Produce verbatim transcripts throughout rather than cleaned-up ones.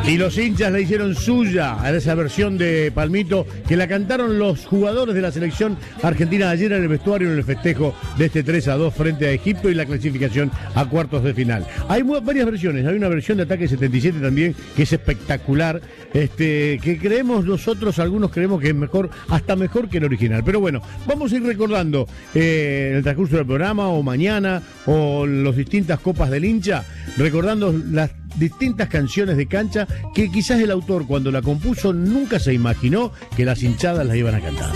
Y los hinchas la hicieron suya a esa versión de Palmito que la cantaron los jugadores de la selección argentina ayer en el vestuario en el festejo de este tres a dos frente a Egipto y la clasificación a cuartos de final. Hay varias versiones, hay una versión de Ataque setenta y siete también que es espectacular, este, que creemos nosotros, algunos creemos que es mejor, hasta mejor que el original. Pero bueno, vamos a ir recordando eh, en el transcurso del programa o mañana o las distintas copas del hincha, recordando las distintas canciones de cancha que quizás el autor cuando la compuso nunca se imaginó que las hinchadas las iban a cantar.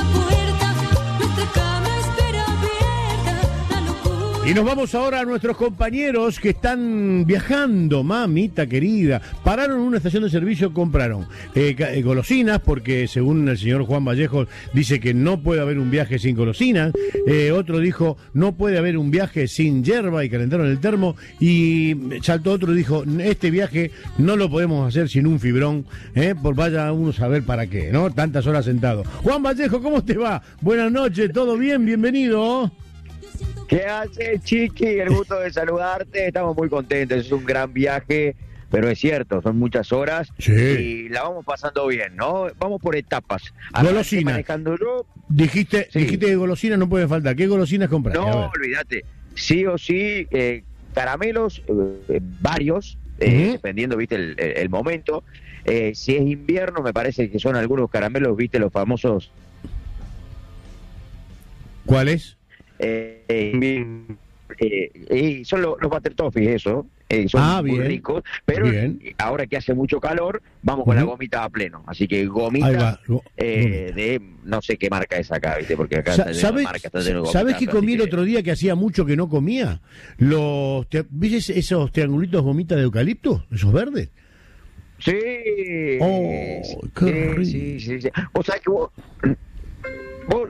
Y nos vamos ahora a nuestros compañeros que están viajando, mamita querida. Pararon en una estación de servicio, compraron eh, eh, golosinas, porque según el señor Juan Vallejo dice que no puede haber un viaje sin golosinas. Eh, otro dijo, no puede haber un viaje sin yerba, y calentaron el termo. Y saltó otro y dijo, este viaje no lo podemos hacer sin un fibrón, eh, por vaya uno a saber para qué, ¿no? Tantas horas sentado. Juan Vallejo, ¿cómo te va? Buenas noches, ¿todo bien? Bienvenido. ¿Qué haces, Chiqui? El gusto de saludarte. Estamos muy contentos. Es un gran viaje, pero es cierto, son muchas horas. Sí. Y la vamos pasando bien, ¿no? Vamos por etapas. Golosina. Manejando yo. Dijiste, Sí. dijiste que golosinas no puede faltar. ¿Qué golosinas compraste? No, olvídate. Sí o sí, eh, caramelos, eh, varios, eh, Uh-huh. dependiendo, viste, el, el, el momento. Eh, si es invierno, me parece que son algunos caramelos, viste, los famosos. ¿Cuál es? Eh, eh, eh, eh, son los, los butter toffees, eso. Eh, son Ah, muy bien. ricos, pero Bien. ahora que hace mucho calor, vamos con Uh-huh. la gomita a pleno. Así que Ahí gomita va, go- eh, de no sé qué marca es acá, ¿viste? Porque acá Sa- está lleno de ¿Sabes, marcas, está lleno de ¿sabes gomitas, qué así comí el que- otro día que hacía mucho que no comía? Los, te- ¿Viste esos triangulitos gomitas de eucalipto? ¿Esos verdes? Sí. Oh, sí, qué rico. sí, sí, sí. O sea que vos, vos-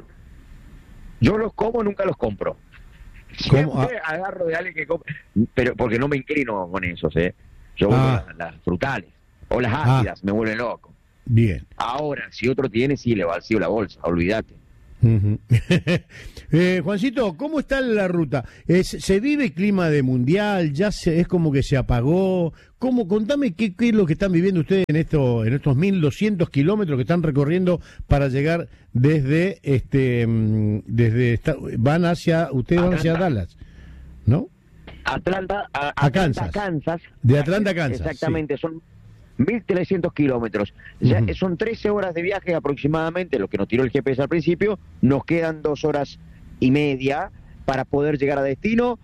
yo los como, nunca los compro. Siempre ¿Cómo? agarro de alguien que compra, pero porque no me inclino con esos, ¿eh? Yo Ah. las, las frutales o las Ah. ácidas, me vuelven loco. Bien. Ahora, si otro tiene, sí, le vacío la bolsa, olvídate. Ujú. eh, Juancito, ¿cómo está la ruta? Es, ¿Se vive clima de mundial? ¿Ya se, es como que se apagó? ¿Cómo? Contame qué, qué es lo que están viviendo ustedes en, esto, en estos mil doscientos kilómetros que están recorriendo para llegar desde, este, mm, desde esta- van hacia, ustedes van hacia Atlanta. Dallas, ¿no? Atlanta a, A Atlanta, Kansas. Kansas. De Atlanta a Kansas, Exactamente, son mil trescientos kilómetros. Ya, Ujú. son trece horas de viaje aproximadamente, lo que nos tiró el G P S al principio. Nos quedan dos horas y media para poder llegar a destino.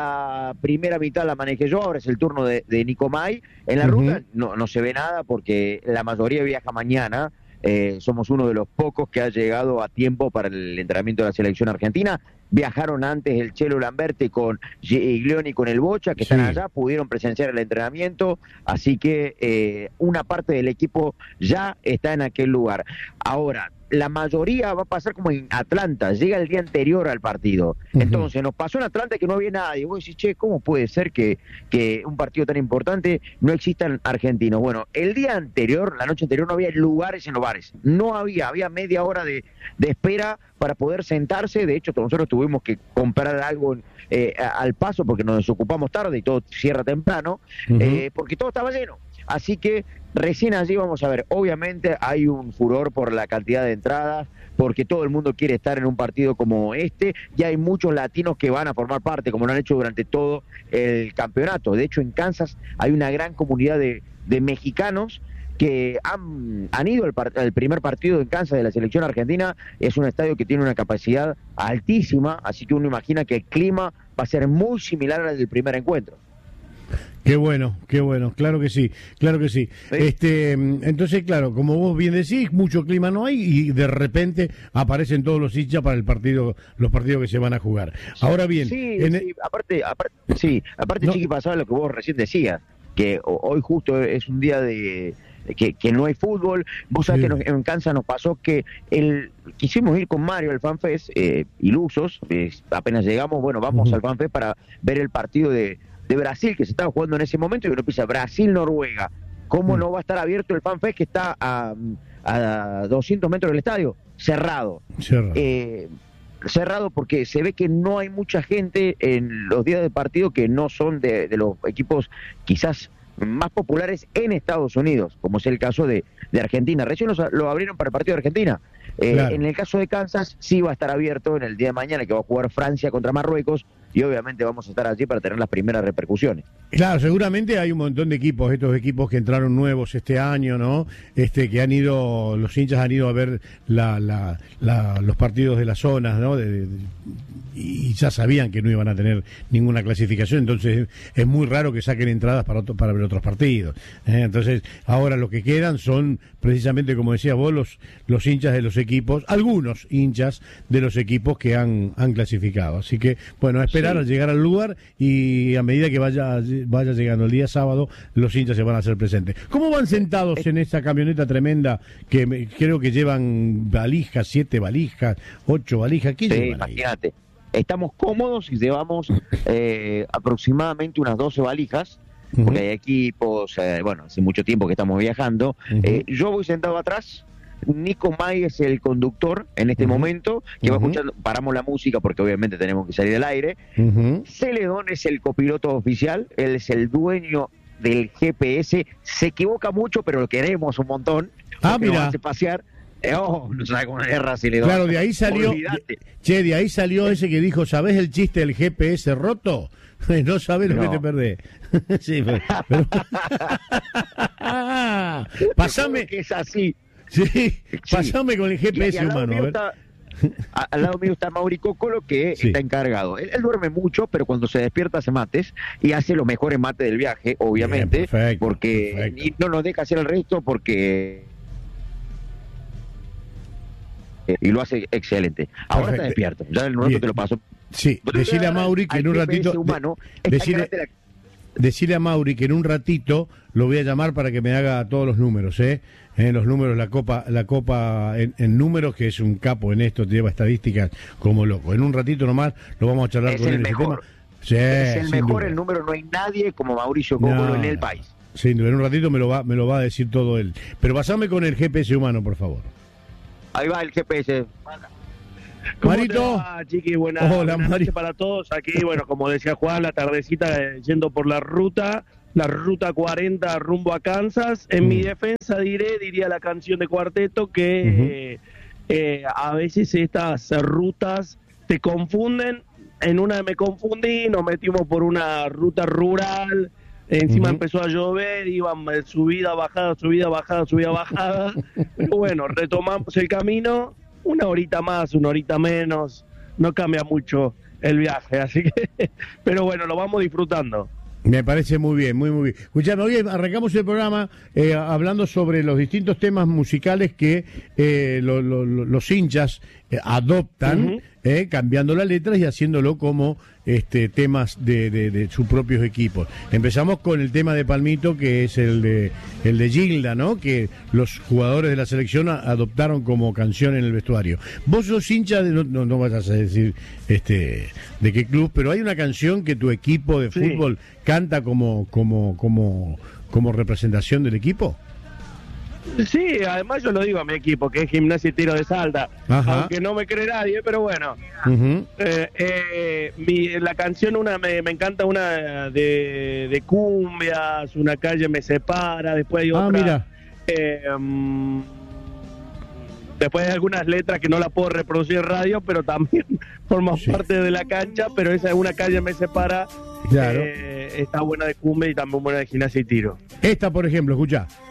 La primera mitad la manejé yo, ahora es el turno de, de Nico May. En la Ujú. ruta no, no se ve nada porque la mayoría viaja mañana. Eh, somos uno de los pocos que ha llegado a tiempo para el entrenamiento de la selección argentina. Viajaron antes el Chelo Lamberti con Giglioni, con el Bocha, que Sí. están allá, pudieron presenciar el entrenamiento, así que eh, una parte del equipo ya está en aquel lugar. Ahora, la mayoría va a pasar como en Atlanta, llega el día anterior al partido. Ujú. Entonces, nos pasó en Atlanta que no había nadie. Vos decís, che, ¿cómo puede ser que, que un partido tan importante no existan argentinos? Bueno, el día anterior, la noche anterior, no había lugares en los bares. No había, había media hora de, de espera para poder sentarse. De hecho, nosotros tuvimos que comprar algo eh, al paso porque nos desocupamos tarde y todo cierra temprano, Ujú. eh, porque todo estaba lleno. Así que recién allí vamos a ver, obviamente hay un furor por la cantidad de entradas, porque todo el mundo quiere estar en un partido como este, y hay muchos latinos que van a formar parte, como lo han hecho durante todo el campeonato. De hecho, en Kansas hay una gran comunidad de, de mexicanos que han, han ido al, par- al primer partido en Kansas de la selección argentina. Es un estadio que tiene una capacidad altísima, así que uno imagina que el clima va a ser muy similar al del primer encuentro. Qué bueno, qué bueno, claro que sí, claro que sí. Sí. Este, entonces, claro, como vos bien decís, mucho clima no hay y de repente aparecen todos los hinchas para el partido, los partidos que se van a jugar. Ahora bien, Sí, en- sí, aparte, aparte, sí, aparte No. Chiqui, pasaba lo que vos recién decías, que ho- hoy justo es un día de que, que no hay fútbol. Vos sabés Sí. que nos- en Kansas nos pasó que el quisimos ir con Mario al FanFest, eh, ilusos, eh, apenas llegamos, bueno, vamos Ujú. al FanFest para ver el partido de, de Brasil que se estaba jugando en ese momento, y uno piensa, Brasil-Noruega, ¿cómo Mm. no va a estar abierto el FanFest que está a, a doscientos metros del estadio? Cerrado. Cerra. Eh, cerrado porque se ve que no hay mucha gente en los días de partido que no son de, de los equipos quizás más populares en Estados Unidos, como es el caso de, de Argentina. Recién lo, lo abrieron para el partido de Argentina. Eh, claro. En el caso de Kansas sí va a estar abierto en el día de mañana, que va a jugar Francia contra Marruecos, y obviamente vamos a estar allí para tener las primeras repercusiones. Claro, seguramente hay un montón de equipos, estos equipos que entraron nuevos este año, ¿no? Este que han ido, los hinchas han ido a ver la, la, la, los partidos de las zonas, ¿no? De, de, y ya sabían que no iban a tener ninguna clasificación, entonces es muy raro que saquen entradas para otro, para ver otros partidos. ¿eh? Entonces, ahora lo que quedan son precisamente, como decía vos, los, los hinchas de los equipos, algunos hinchas de los equipos que han, han clasificado. Así que, bueno, a esperar sí. a llegar al lugar, y a medida que vaya vaya llegando el día sábado, los hinchas se van a hacer presentes. ¿Cómo van sentados en esta camioneta tremenda que me, creo que llevan valijas, siete valijas, ocho valijas? ¿Qué sí, llevan imagínate. Ahí? Estamos cómodos y llevamos eh, aproximadamente unas doce valijas, uh-huh. porque hay equipos, eh, bueno, hace mucho tiempo que estamos viajando. Uh-huh. Eh, yo voy sentado atrás, Nico May es el conductor en este uh-huh. momento, que uh-huh. va escuchando, paramos la música porque obviamente tenemos que salir del aire. Uh-huh. Celedón es el copiloto oficial, él es el dueño del G P S, se equivoca mucho, pero lo queremos un montón, ah, mira. Nos hace pasear. Eh, oh, no sabe cómo erra Celedón. Claro, de ahí salió, de, che, de ahí salió ese que dijo, ¿sabés el chiste del G P S roto? No sabés lo no. que te perdés. Sí, pero, pero... Pasame. Que es así. Sí, sí, pasame con el G P S y, y humano. A ver. Está, a, al lado mío está Mauri Cocolo, que sí. está encargado. Él, él duerme mucho, pero cuando se despierta hace mates y hace los mejores mates del viaje, obviamente, bien, perfecto, porque perfecto. Y no nos deja hacer el resto porque y lo hace excelente. Ahora perfecto. Está despierto. Ya el nuevo te lo paso. Sí, decirle a Mauri que en un ratito humano, de, decirle, la... decirle a Mauri que en un ratito lo voy a llamar para que me haga todos los números, ¿eh? Eh, los números, la copa, la copa en, en números, que es un capo en esto, te lleva estadísticas como loco. En un ratito nomás lo vamos a charlar es con el él. Mejor. Sí, es el mejor, duda. El número, no hay nadie como Mauricio Cocolo no, en el país. Sí, en un ratito me lo va, me lo va a decir todo él. Pero pasame con el G P S humano, por favor. Ahí va el G P S. ¿Cómo Marito. te va, Chiqui? Buenas, Hola, buenas noches para todos. Aquí, bueno, como decía Juan, la tardecita eh, yendo por la ruta, la ruta cuarenta rumbo a Kansas. En mm. mi defensa diré, diría la canción de Cuarteto, que uh-huh. eh, eh, a veces estas rutas te confunden. En una me confundí, nos metimos por una ruta rural. Encima uh-huh. empezó a llover, iban subida, bajada, subida, bajada, subida, bajada. Pero bueno, retomamos el camino, una horita más, una horita menos, no cambia mucho el viaje, así que, pero bueno, lo vamos disfrutando. Me parece muy bien, muy, muy bien. Escuchame, hoy arrancamos el programa eh, hablando sobre los distintos temas musicales que eh, lo, lo, lo, los hinchas eh, adoptan, uh-huh. eh, cambiando las letras y haciéndolo como este temas de, de, de sus propios equipos. Empezamos con el tema de Palmito, que es el de el de Gilda, ¿no? Que los jugadores de la selección a, adoptaron como canción en el vestuario. Vos sos hincha de, no, no, no vas a decir este de qué club, pero hay una canción que tu equipo de fútbol sí. canta como como como como representación del equipo. Sí, además yo lo digo a mi equipo, que es Gimnasia y Tiro de Salta. Ajá. Aunque no me cree nadie, pero bueno. Uh-huh. eh, eh, mi, la canción, una me, me encanta una de, de cumbias, Una calle me separa, después hay otra. Ah, mira. Eh, um, después hay algunas letras que no las puedo reproducir en radio, pero también forman sí. parte de la cancha, pero esa es Una calle me separa. Claro. Eh, está buena de cumbia y también buena de Gimnasia y Tiro. Esta, por ejemplo, escuchá.